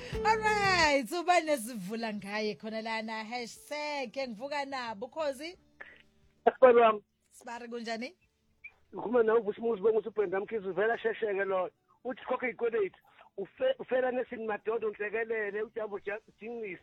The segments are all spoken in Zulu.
Alright, uba nesivula ngaye khona lana #ngivuka nabo ukhozi. Asibari wami. Sibari kunjani? Ukume nawe uvusimuzi benguthi uBrenda Mkhize uvela shesheke lo. Uthi khokhe ikweleti. Ufela nesini madodo nhlekelele ujambo jingisi.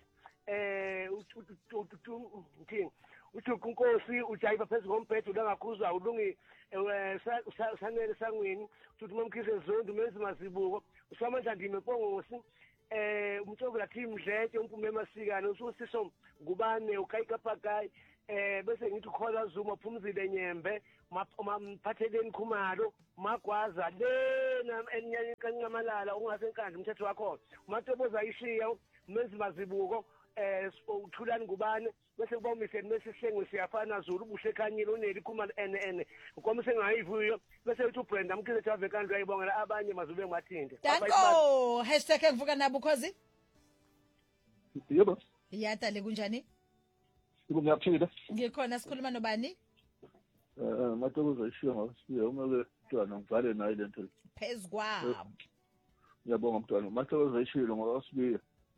Uthi kunkosi ujayiva phezulu kombhedo langakhuza ulungi sanele sangweni uthi uMkhize zondo menzi mazibuko usamandla ndime pongosi umthobo lathi mdleke umpume emasikane ususiso ngubane ukayikaphakayi bese ngithi ukhola zuma phumzile nyembe mamphatheleni khumalo magwaza lena enyanyeni kancamalala ungasenkandla umthetho wakho uMatoboza ayishiya menzi mazibuko uthulani ngubane bese kuba umiseni bese sihlengwe siyafana Zulu ubushe khanyile uneli khumalo ene ngomise ngayivuyo bese uthi uBrenda Mkhize jave kanti uyayibongela abanye mazube ngathinde Danko #ngivuka nabo ukhozi. Yebo Yatale kunjani? Ngiyaphila. Ngikhona sikhuluma nobani? Matoboza ayishiya ngosiya uma mntwana ngivale nayo lento. Phezkwabo. Ngiyabonga mntwana. Matoboza ayishilo ngoba usibiya.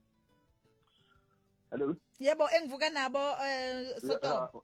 Hello. Yebo engivuka nabo Soto.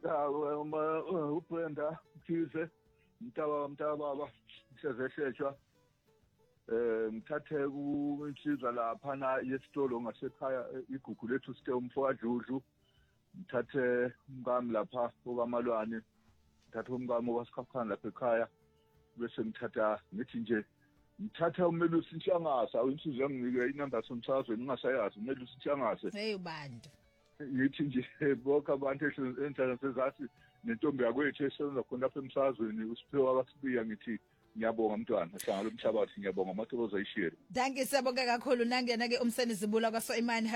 uBrenda Mkhize mntaba baba sezesheshwa ngithathe insizwa lapha na yesitolo ngasekhaya igugu lethu site umfowajudlu ngithathe umkami lapha okamalwane ngithathe umkami wasikhaphana lapha ekhaya bese ngithatha ngithi nje ngithatha uMelusi Ntshangase awunsizwe yanginike inamba somsazweni ngingasayazi uMelusi Ntshangase hey bantu ngithi nje bonke abantu enhlala sezathi nentombi yakwethu esenza khona lapha emsazweni usiphiwa akasibiya ngithi ngiyabonga mntwana hlangana lomhlabathi ngiyabonga Matoboza ayishilo. Danke siyabonga kakhulu nangena ke umseni zibula kwaSoimani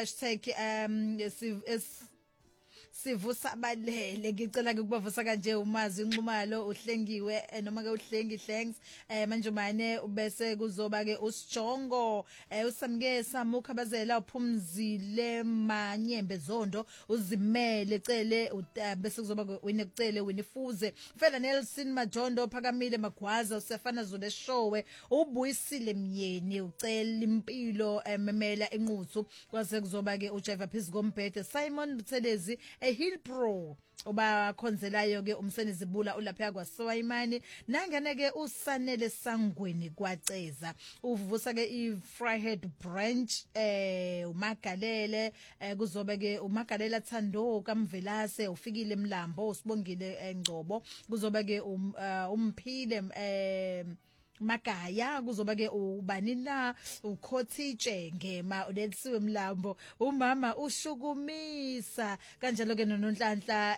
#. Sivusa abalele ngicela ke kubavusa kanje umazi inxumalo uhlengiwe noma ke uhlengi thanks manje manje bese kuzoba ke uSjongo usamkesa mukhabazela uphumzile manyembe zondo uzimele cele bese kuzoba ke wena kucele winifuze Fela Nelson Majondo phakamile magwaza usefana zole showe ubuyisile myeni ucela impilo memela enquthu kwase kuzoba ke uJeva phezikombhede Simon Buthelezi Hillbro obakhonzelayo ke umseni zibula ulapha kwaSoimani nangene ke usanele sangweni kwaceza uvusa ke iFryhead branch uMagalele kuzobe ke uMagalela Thando kaMvelase ufikile Mlambo usibongile eNgcobo kuzobe ke umphile Magaya kuzoba ke ubani na uKhothitshe ngema uLelisiwe Mlambo umama ushukumisa kanjalo ke noNhlanhla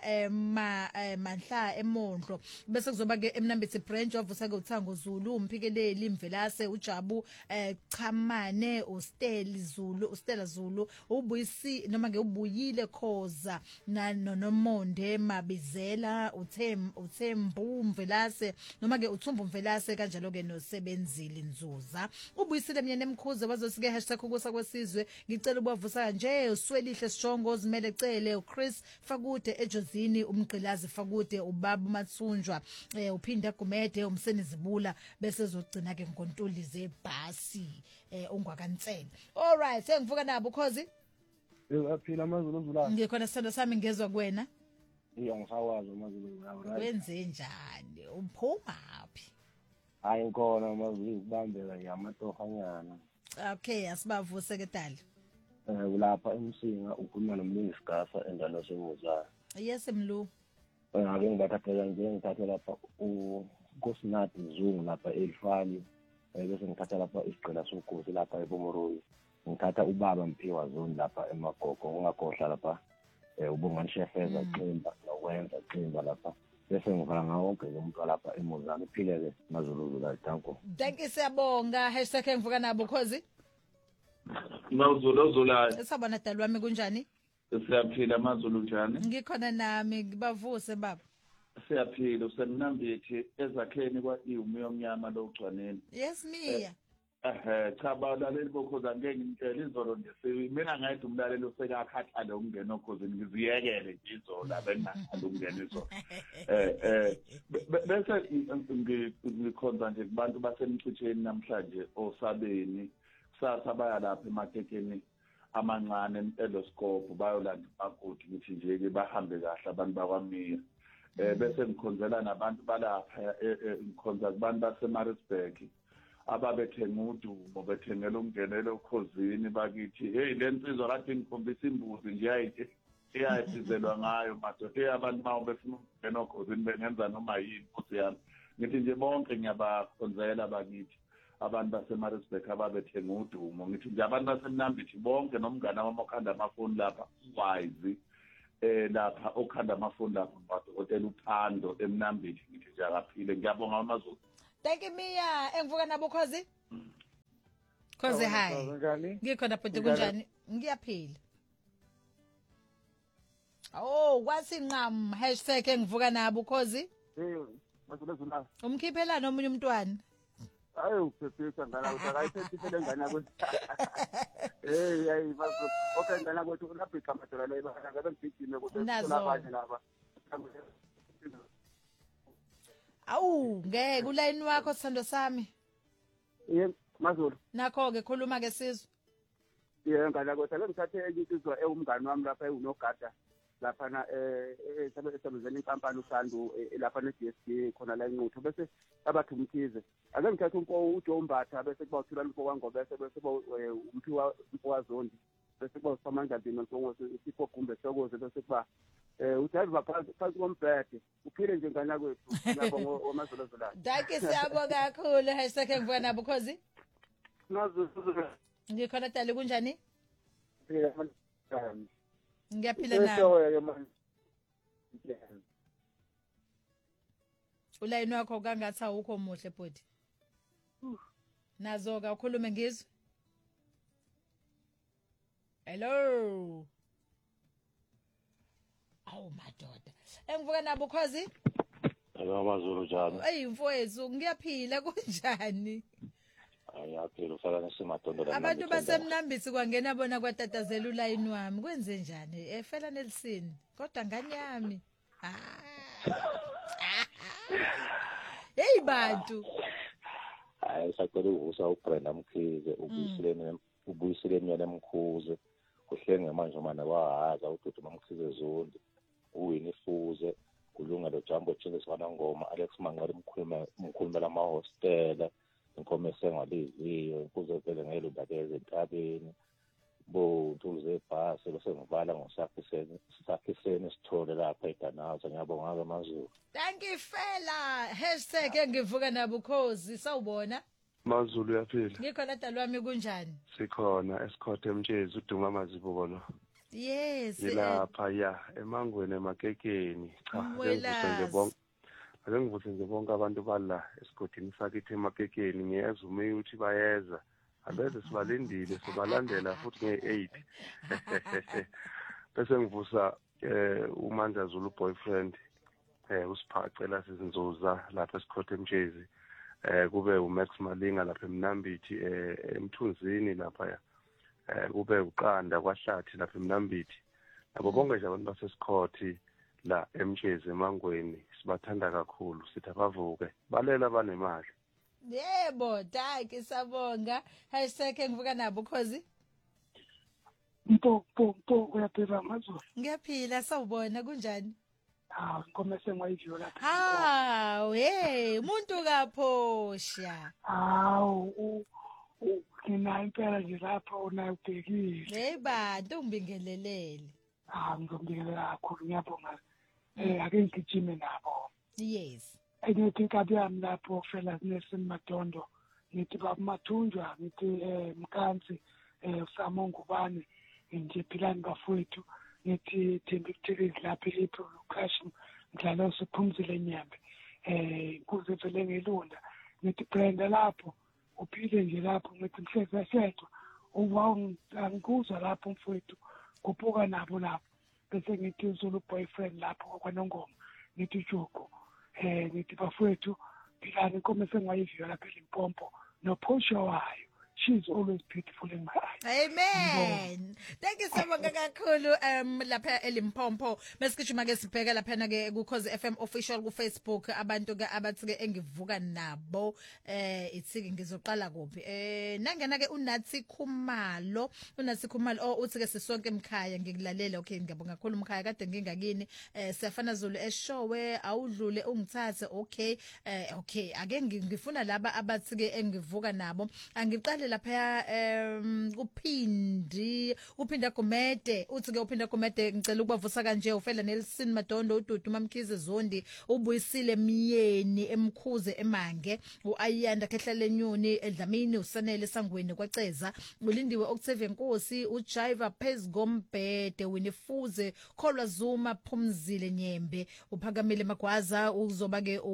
manhla emondlo bese kuzoba ke eMnambithi branch wavusa ke uThango Zulu umphikeleli Mvelase uJabu Chamane uStella Zulu ubuyisi noma ke ubuyile Khoza noNomonde Mabizela uThembu Mvelase noma ke uThumbu Mvelase kanjalo ke nosebenzile Nzuza ubuyisile myene Mkhuze wazosike #ukusa kwesizwe ngicela ukubavusa nje uswelihle Sjongo ozimele cele uChris Fakude eJozini umgqilazi Fakude ubaba Mathunjwa uphinda Gumede umseni zibula bese zogcina ke ngontuli zebhasi ongwakantsela. All right sengivuka nabo ukhozi Uyaphila amazulu uzulana ngikhona sithando sami ngezwe kuwena ngisawazi amazulu yawo wenze njani uphuma phi hayi ngona amazulu kubambela yamatohanyana. Okay asibavuse ke dali Ulapha emsinga ukhuluma nomlungu Sigasa endalo seMuzana. Yes Mlu. Ake ngibathathela nje ngithathe lapha uNkosinathi Zungu lapha eLfani bese ngithatha lapha isigqila sogosi lapha eBomoroyi ngithatha ubaba Mphiwa Zoni lapha eMagogo ungakhohlwa lapha ubungani Shefeza Ximba nokwenza Ximba lapha bese ngivala ngawo wonke umuntu lapha eMuzana uphileke mazulu la Danko. Danke siyabonga #ngivuka nabo ukhozi. Mazulu zolayo. Sabona dali wami kunjani? Siyaphila mazulu njani? Ngikhona nami ngibavuse baba. Siyaphila usemnambithi ezakheni kwa iwumoya omnyama lo ugcwaneni. Yes Mia. Cha balaleli bokhoza ngeke ngitshela izolo nje mina ngayithi umlaleli usekakhathala ukungena okhozini ngiziyekele nje izolo abengakhali ukungena izolo. Bese ngikhonza nje kubantu basemchitheni namhlanje osabeni kusasa baya lapha ematekeni amancane eloscope bayolanda umakoti ngithi nje bahambe kahle abantu bakwamiya bese ngikhonzela nabantu balapha ngikhonza kubantu baseMaritzburg ababethenga udumo bethengela ukungenela ukhosini bakithi hey le nsizwa kade ngikhombisa imbuzi nje iyayisizelwa ngayo madoda abantu mawo befuna ukungena okhosini bengenza noma yini futhi yami ngithi nje bonke ngiyabakhonzela bakithi abantu baseMaritzburg ababethenga udumo ngithi nje abantu baseMnambithi bonke nomngane wami okhanda amafoni lapha wise lapha okhanda amafoni lapha ngodokotela uPhando eMnambithi ngithi nje akaphile ngiyabonga amazulu. Thank you Mia engivuka nabo Khozi. Khozi hi. Ngikhona bhuti kunjani? Ngiyaphila. Oh wasinqam #engivuka nabo Khozi. Mazulazula. Umkhiphelana omunye umntwana. Hayi uphephisa ngala utakayiphethile ngana kwe. Hey bazo okay ngana kwethu unabhika madola la ibana ngabe ngigijime ukuthi solabanye laba. Awu ngeke ulayini wakho sithando sami. Yebo Mazulu. Nakho ke khuluma ke sizwe. Yebo ngala kwethu ngithathe insizwa ewumngani wami lapha unogada lapha na esebenzela inkampani uSandu lapha neDSD khona la inqutho bese abathi umthize ake ngithathe uJombatha bese kuba uthula lumfo kwangobese bese umphiwa umfowazondi bese kuba uSamandla Dino Nsongosi isipho gumbe sokoze bese kuba uDavid phansi kombhede uphile nje ngana kwethu ngiyabonga omazolozolana. Danke siyabonga kakhulu #engivuka nabo Khozi. Mazulu. Ngikhona tali kunjani? Yebo. Ngiyaphila nawe. Ulayini wakho kangathi awukho muhle bhuti. Nazo ka ukhulume ngizwe. Hello. Awu madoda. Engivuka nabo Khozi? Hello Mazulu njani? Hey mfowethu ngiyaphila kunjani? Ayaphila usala nesemadondo la. Abantu baseMnambithi kwangena bona kwatatazela ulayini wami kwenze njani? Efela Nelson kodwa ngani yami. Hey bantu. Hayi sacela uvusa uBrenda Mkhize ubuyisile emnyane emkhuze kuhlenge manje mana wahaza uDudu Mamkhize Zondi uWinnie Fuze kulungelo Jambo Chile sifana ngoma Alex Mangari umkhulumela ama hostel inkomo sengaliziyo kuze vele ngelo ndabeze entabeni bo tuze bhasi bese ngibala ngosakhiseni sithole lapha eDanaza ngiyabonga ke Mazulu. Thank you fella #engivuka nabo Khozi sawubona Mazulu yaphila. Ngikhona dalwami kunjani? Sikhona esikhothe emtshezi uduma amazibuko lo. Yes. Yilapha ya emangweni emakekeni cha ngivuse nje bonke abantu bala esikhodini sakithi emakekeni ngiyeza ukuthi bayeza abeze sibalindile sibalandela futhi nge8 bese ngivusa uMandla Zulu boyfriend usiphacela sizinzuza lapha esikhothe emtshezi kube uMax Malinga lapha eMnambithi emthunzini lapha kube uqanda kwahlathi lapha eMnambithi nabo bonke nje abantu basesikhothi la emtshezi emangweni sibathanda kakhulu sithi abavuke balela banemali. Yebo Danke sabonga #engivuka nabo Khozi. Mpo uyaphila Mazulu? Ngiyaphila sawubona kunjani? Inkomo sengwayiviyo lapha. Hey umuntu kaphosha. Ngina impela nje lapha una ubhekile. Hey bantu ngibingelelele. Ngizombingelela kakhulu ngiyabonga. Ake ngigijime nabo. Yes. Ngithi inkabi yami lapho fela Nelson Madondo ngithi babumathunjwa ngithi Mkansi Samo Ngubane nje philani bafowethu ngithi Thembi Kuthekezi lapha eApril Crash ngidlala uSiphumzile Nyembe kuze vele ngelunda ngithi Brenda lapho uphile nje lapho ngithi mhlezwa angikuzwa lapho mfowethu kuphuka nabo lapho bese ngithi uZulu boyfriend lapho kwaNongoma ngithi Joko ngithi bafowethu philani inkomo sengwayiviyo lapha eLimpopo nophosho wayo she's always beautiful in my eyes. Amen. Thank you so much kakhulu lapha eLimpopo. Mesikishuma ke sibheka lapha na ke ku Cause FM official ku Facebook abantu ke abathi ke engivuka nabo ithi ngizoqala kuphi nangena ke uNathi Khumalo uthi ke sisonke emkhaya ngikulalela okay ngiyabonga kakhulu umkhaya kade ngingakini siyafana Zulu eshowe awudlule ungithathe okay ake ngifuna laba abathi ke engivuka nabo angiqale lapha uphinda Gumede uthi ke uphinda Gumede ngicela ukubavusa kanje ufela Nelson Madondo uDudu Mamkhize Zondi ubuyisile Miyeni emkhuze emange uAyanda Khehlele Nyoni eDlamini usanele Sangweni kwaCeza ulindiwe Octavia Nkosi uJaiva Phezgombhede Winifuze Kholwa Zuma Phumzile Nyembe uphakamile Magwaza uzoba ke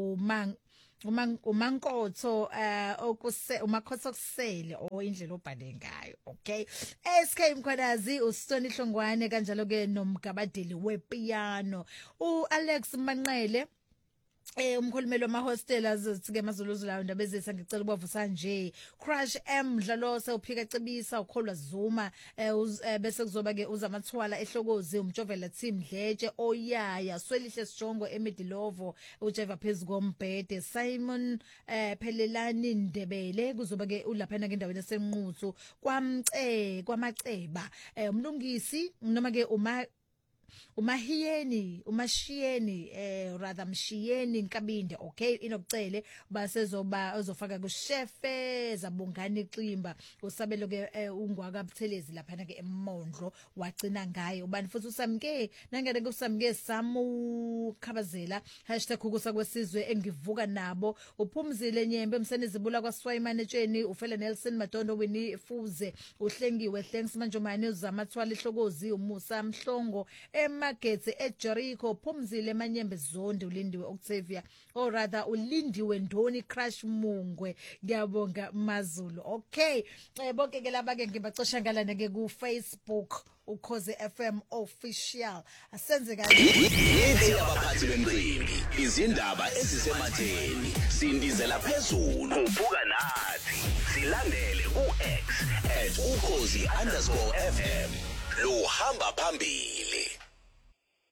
umankotho umakhotho kusele indlela obhale ngayo okay SK Mkhwanazi uStoni Hlongwane kanjalo ke nomgabadeli wepiano uAlex Manqele umkhulumeli wamahostel azithike emazuluzulayo indaba ezitha ngicela ukubavusa nje Crush Mdlalo sewuphika cebisa ukholwa Zuma bese kuzoba ke uzamathwala ehlokozi umjovela team Dletshe oyaya Swelihle Sijongo eMidilovo uJeva Phezgombhede Simon Phelelani Ndebele kuzoba ke ulaphana ke endaweni yasenquthu kwamaceba umlungisi noma ke umashiyeni rather mshiyeni Nkabinde okay inokucele basezoba ozofaka kushefe zabungani Ximba usabelo ke ungwaka Buthelezi lapha ke eMondlo wagcina ngaye ubani futhi usamke nangene kusamke Samu Khabazela #ukusa kwesizwe engivuka nabo uphumzile Nyembe emsenizibula kwaSwayimane Tsheni ufela Nelson Madondo Winifuze uhlengiwe Thanks Manjomani uzamathwala ihlokozi umusa Mhlongo Magetse eJericho Phumzile Manyembe Zondi ulindiwe Octavia or rather ulindiwe Ndoni Crush Mungwe ngiyabonga Mazulu okay bonke ke laba ke ngibacosha ngalana ke ku Facebook uKhoze FM official asenze kanjani abaphathi bemicimbi izindaba ezisematheni sindizela phezulu uvuka nathi silandele uX @ukhozi_FM lo hamba phambili.